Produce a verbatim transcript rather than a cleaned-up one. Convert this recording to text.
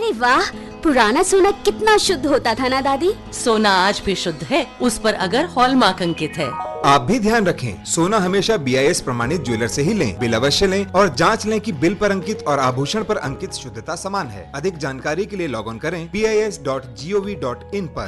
अरे वाह, पुराना सोना कितना शुद्ध होता था ना दादी। सोना आज भी शुद्ध है, उस पर अगर हॉलमार्क अंकित है। आप भी ध्यान रखें, सोना हमेशा बी आई एस प्रमाणित ज्वेलर से ही लें। बिल अवश्य लें और जांच लें कि बिल पर अंकित और आभूषण पर अंकित शुद्धता समान है। अधिक जानकारी के लिए लॉग ऑन करें B I S dot G O V dot in पर।